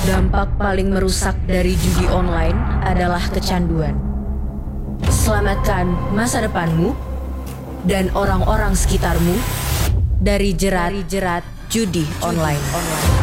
Dampak paling merusak dari judi online adalah kecanduan. Selamatkan masa depanmu dan orang-orang sekitarmu dari jerat judi online.